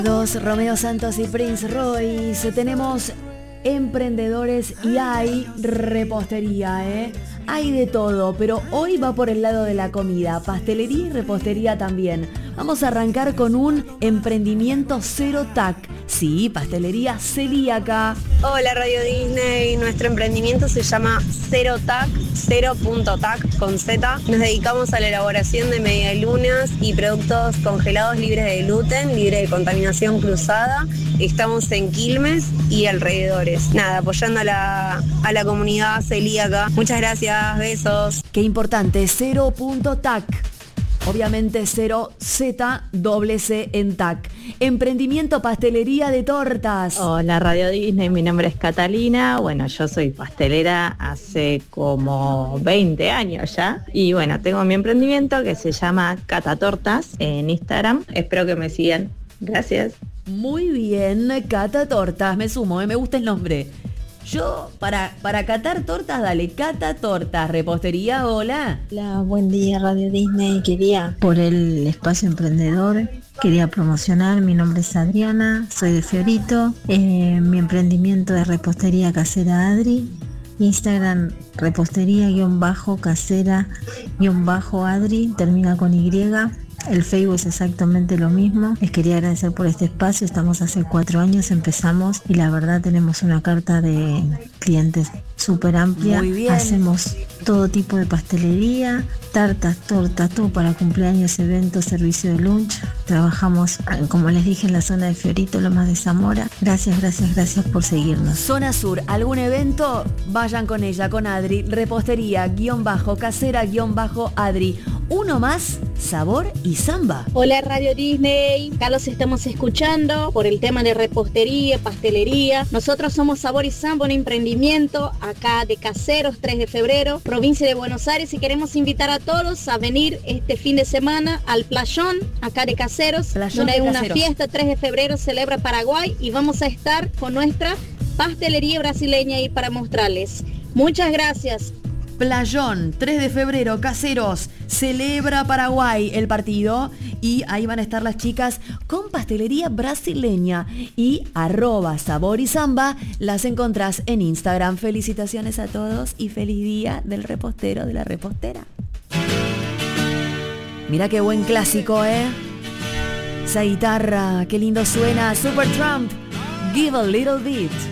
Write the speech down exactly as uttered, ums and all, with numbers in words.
Dos, Romeo Santos y Prince Royce. Tenemos emprendedores y hay repostería, ¿eh? Hay de todo, pero hoy va por el lado de la comida, pastelería y repostería también. Vamos a arrancar con un emprendimiento cero T A C. Sí, pastelería celíaca. Hola Radio Disney, nuestro emprendimiento se llama Cero T A C, cero punto T A C con Z. Nos dedicamos a la elaboración de medialunas y productos congelados libres de gluten, libre de contaminación cruzada. Estamos en Quilmes y alrededores. Nada, apoyando a la, a la comunidad celíaca. Muchas gracias, besos. Qué importante, cero punto T A C. Obviamente cero Z doble C en T A C. Emprendimiento pastelería de tortas. Hola Radio Disney, mi nombre es Catalina. Bueno, yo soy pastelera hace como veinte años ya. Y bueno, tengo mi emprendimiento que se llama Cata Tortas en Instagram. Espero que me sigan. Gracias. Muy bien, Cata Tortas. Me sumo, ¿eh? Me gusta el nombre. Yo, para, para catar tortas, dale, Cata Tortas, repostería, hola. Hola, buen día Radio Disney, quería por el espacio emprendedor, quería promocionar, mi nombre es Adriana, soy de Fiorito, eh, mi emprendimiento es repostería casera Adri, Instagram repostería-casera-adri, termina con Y. El Facebook es exactamente lo mismo. Les quería agradecer por este espacio. Estamos hace cuatro años, empezamos y la verdad tenemos una carta de clientes súper amplia. Muy bien. Hacemos todo tipo de pastelería, tartas, tortas, todo para cumpleaños, eventos, servicio de lunch. Trabajamos, como les dije, en la zona de Fiorito, Lomas de Zamora. Gracias, gracias, gracias por seguirnos. Zona Sur, ¿algún evento? Vayan con ella, con Adri. Repostería, guión bajo, casera, guión bajo, Adri. Uno más, sabor y samba. Hola Radio Disney, acá los estamos escuchando por el tema de repostería, pastelería. Nosotros somos Sabor y Samba, un emprendimiento acá de Caseros, tres de febrero, provincia de Buenos Aires, y queremos invitar a todos a venir este fin de semana al Playón, acá de Caseros, Playón donde de hay una Caseros. fiesta, tres de febrero, celebra Paraguay, y vamos a estar con nuestra pastelería brasileña ahí para mostrarles. Muchas gracias. Playón, tres de febrero, Caseros, celebra Paraguay el partido y ahí van a estar las chicas con pastelería brasileña y arroba sabor y samba, las encontrás en Instagram. Felicitaciones a todos y feliz día del repostero, de la repostera. Mira qué buen clásico, ¿eh? Esa guitarra, qué lindo suena. Supertramp, Give a Little Bit.